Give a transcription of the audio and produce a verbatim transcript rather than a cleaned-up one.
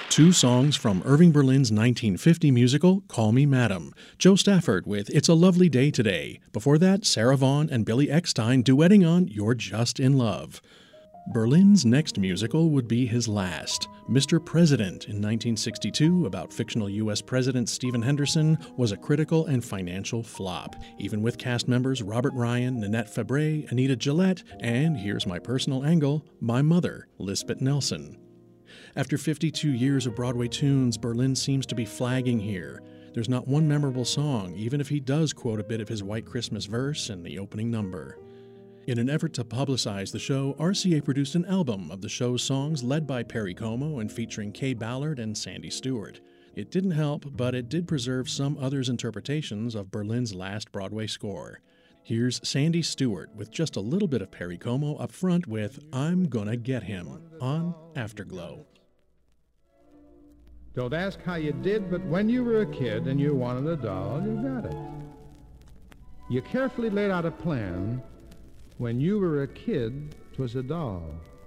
Two songs from Irving Berlin's nineteen fifty musical, Call Me Madam. Joe Stafford with It's a Lovely Day Today. Before that, Sarah Vaughan and Billy Eckstine duetting on You're Just in Love. Berlin's next musical would be his last. Mister President in nineteen sixty-two, about fictional U S President Stephen Henderson, was a critical and financial flop, even with cast members Robert Ryan, Nanette Fabre, Anita Gillette, and, here's my personal angle, my mother, Lisbeth Nelson. After fifty-two years of Broadway tunes, Berlin seems to be flagging here. There's not one memorable song, even if he does quote a bit of his White Christmas verse in the opening number. In an effort to publicize the show, R C A produced an album of the show's songs led by Perry Como and featuring Kay Ballard and Sandy Stewart. It didn't help, but it did preserve some others' interpretations of Berlin's last Broadway score. Here's Sandy Stewart with just a little bit of Perry Como up front with I'm Gonna Get Him on Afterglow. Don't ask how you did, but when you were a kid and you wanted a doll, you got it. You carefully laid out a plan. When you were a kid, 'twas a doll.